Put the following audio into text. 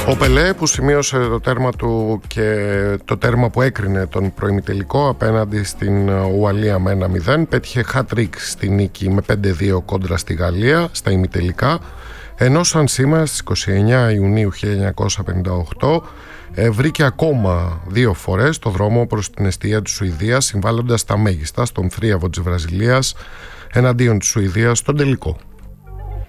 Ο Πελέ, που σημείωσε το τέρμα του και το τέρμα που έκρινε τον προημιτελικό απέναντι στην Ουαλία με 1-0, πέτυχε hat-trick στη νίκη με 5-2 κόντρα στη Γαλλία στα ημιτελικά, ενώ σαν σήμερα στις 29 Ιουνίου 1958 βρήκε ακόμα 2 φορές το δρόμο προς την εστία της Σουηδίας, συμβάλλοντας τα μέγιστα στον θρίαβο της Βραζιλίας εναντίον της Σουηδίας στον τελικό.